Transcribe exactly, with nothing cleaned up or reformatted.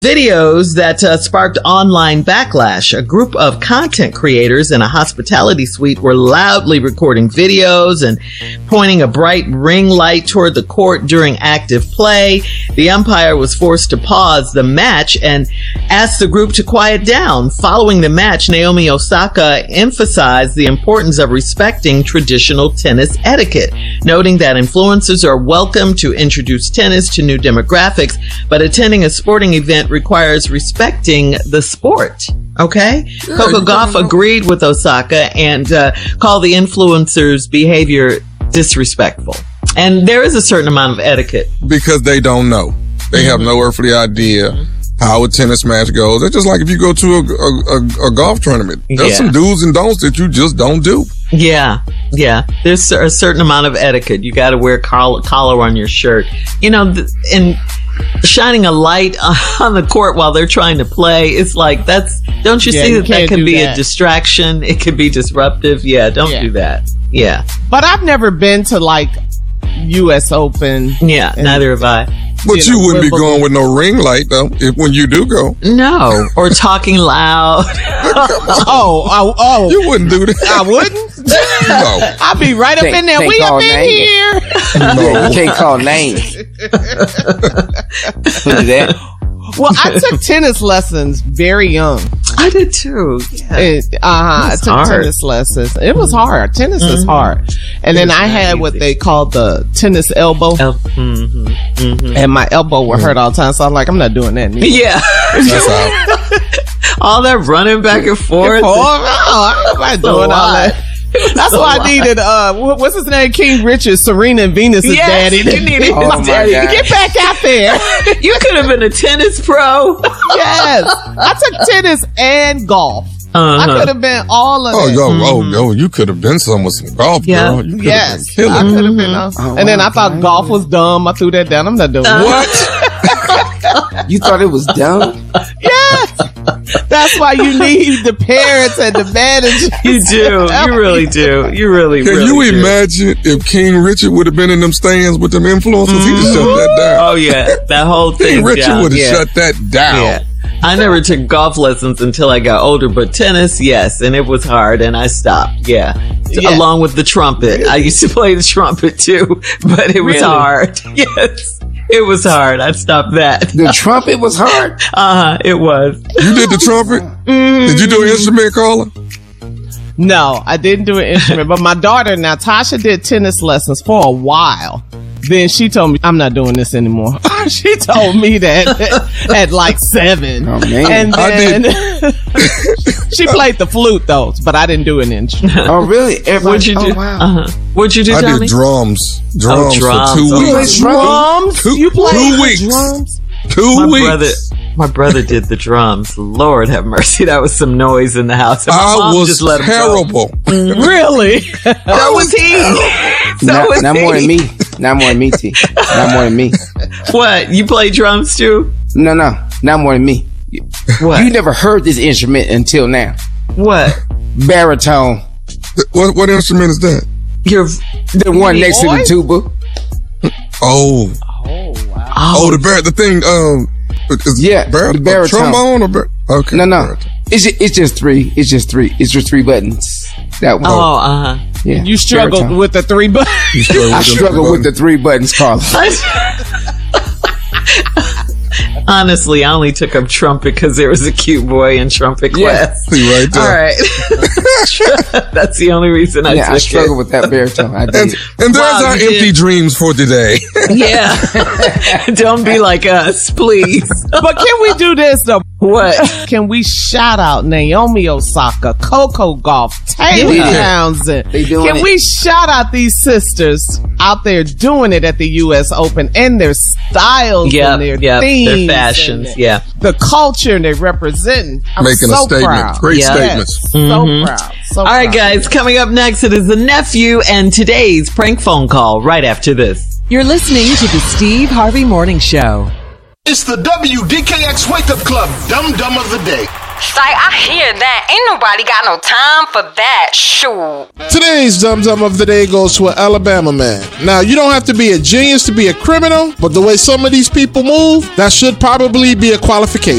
Videos that uh, sparked online backlash. A group of content creators in a hospitality suite were loudly recording videos and pointing a bright ring light toward the court during active play. The umpire was forced to pause the match and asked the group to quiet down. Following the match, Naomi Osaka emphasized the importance of respecting traditional tennis etiquette, noting that influencers are welcome to introduce tennis to new demographics, but attending a sporting event requires respecting the sport. Okay? Yeah, Coco Gauff agreed with Osaka and uh, called the influencers' behavior disrespectful. And there is a certain amount of etiquette. Because they don't know. They mm-hmm. have no earthly idea mm-hmm. how a tennis match goes. It's just like if you go to a, a, a, a golf tournament. There's yeah. some do's and don'ts that you just don't do. Yeah, yeah. There's a certain amount of etiquette. You got to wear collar, collar on your shirt. You know, and shining a light on the court while they're trying to play, it's like, that's, don't you yeah, see that that can be that. a distraction? It could be disruptive. Yeah, don't yeah. do that. Yeah. But I've never been to like U S Open. Yeah, and, neither have I. But you, you know, wouldn't be going with no ring light, though, if when you do go. No. Or talking loud. oh, oh, oh. You wouldn't do that. I wouldn't? No. I'd be right up can't, in there. We up in names. here. No. You can't call names. Who did that? Well, I took tennis lessons very young. I did too. Yeah. It, uh-huh. I took hard. tennis lessons. It was hard. Tennis mm-hmm. is hard. And it then I had what they called the tennis elbow. El- mm-hmm. Mm-hmm. And my elbow would hurt all the time. So I'm like, I'm not doing that anymore. Yeah. That's all. All that running back and forth. And forth. Oh, I'm not doing all that. That's why I needed, uh, what's his name? King Richard, Serena and Venus' yes, daddy. You needed oh his daddy. God. Get back out there. You could have been a tennis pro. Yes. I took tennis and golf. Uh-huh. I could have been all of oh, it. Yo, mm-hmm. oh, yo, you could have been some with some golf, yeah. girl. You yes. Been I could have been. Uh, oh, and then wow, I thought God. golf was dumb. I threw that down. I'm not doing uh, what? You thought it was dumb? Yes. That's why you need the parents and the managers. You do. You really do. You really, Can really you do. imagine if King Richard would have been in them stands with them influencers? Mm-hmm. He'd have shut that down. Oh, yeah. That whole thing. King Richard would have yeah. shut that down. Yeah. I never took golf lessons until I got older, but tennis, yes, and it was hard, and I stopped, yeah. yeah. Along with the trumpet. I used to play the trumpet, too, but it was really? hard. Yes, it was hard. I stopped that. The trumpet was hard? Uh-huh, it was. You did the trumpet? Mm-hmm. Did you do an instrument, Carla? No, I didn't do an instrument, but my daughter, now, Tasha did tennis lessons for a while. Then she told me, I'm not doing this anymore. She told me that at like seven. Oh, man. And then she played the flute, though, but I didn't do an instrument. Oh, really? Everybody, What'd you do? Oh, wow. Uh-huh. What'd you do, I Tommy? did drums. Drums, oh, drums for two oh, weeks. Drums? Two, you played two weeks. drums? Two my weeks. Brother, my brother did the drums. Lord have mercy. That was some noise in the house. And my I mom was just let him terrible. Go. Really? That was he. So not was not he. more than me. Not more than me, T. Not more than me. What? You play drums too? No, no. Not more than me. What? You never heard this instrument until now. What? Baritone. What, what instrument is that? You're The one next to the voice? tuba. Oh. Oh, wow. oh, Oh, the bar- the thing, um, is Yeah, bar- the baritone. trombone or bar- okay. No, no. Baritone. It's just, it's just three. It's just three. It's just three buttons. That one. oh, uh huh. Yeah. You struggled Baritone. with the three buttons. You struggle with I them struggle three with the three buttons, Carla. Honestly, I only took up trumpet because there was a cute boy in trumpet Yeah. class. See right there. All right. That's the only reason I Yeah, took I struggle it. with that baritone. I And, did. and there's Wow, our you empty did. dreams for today. Yeah. Don't be like us, please. But can we do this, though? What? Can we shout out Naomi Osaka, Coco Gauff, Taylor Yeah. Townsend? They doing Can it. we shout out these sisters out there doing it at the U S Open and their styles Yeah, and their yeah. themes, Their fashions, and yeah. the culture they represent? I'm Making so a statement. Proud. Great Yeah. statements. Yes, so Mhm. proud. So All right, proud. guys, coming up next, it is the nephew and today's prank phone call right after this. You're listening to the Steve Harvey Morning Show. It's the W D K X Wake Up Club Dum Dum of the Day. Say, I hear that. Ain't nobody got no time for that. Shoot. Today's Dum Dum of the Day goes to an Alabama man. Now, you don't have to be a genius to be a criminal, but the way some of these people move, that should probably be a qualification.